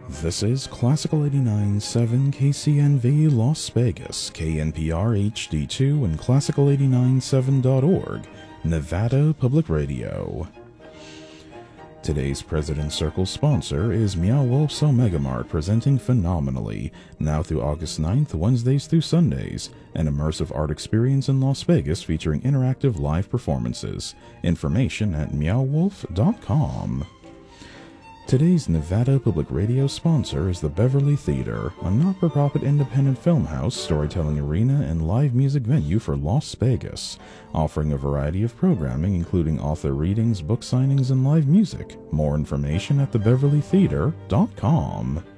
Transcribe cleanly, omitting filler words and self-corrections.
This is Classical 89.7 KCNV Las Vegas, KNPR HD2, and Classical897.org, Nevada Public Radio. Today's President's Circle sponsor is Meow Wolf's Omega Mart, presenting Phenomenally, now through August 9th, Wednesdays through Sundays, an immersive art experience in Las Vegas featuring interactive live performances. Information at meowwolf.com. Today's Nevada Public Radio sponsor is the Beverly Theater, a not-for-profit independent film house, storytelling arena, and live music venue for Las Vegas, offering a variety of programming including author readings, book signings, and live music. More information at thebeverlytheater.com.